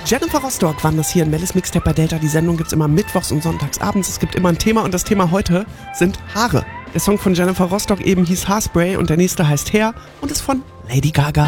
Jennifer Rostock waren das hier in Mellis Mixtape bei Delta. Die Sendung gibt's immer mittwochs und sonntags abends. Es gibt immer ein Thema und das Thema heute sind Haare. Der Song von Jennifer Rostock eben hieß Haarspray und der nächste heißt Hair und ist von Lady Gaga.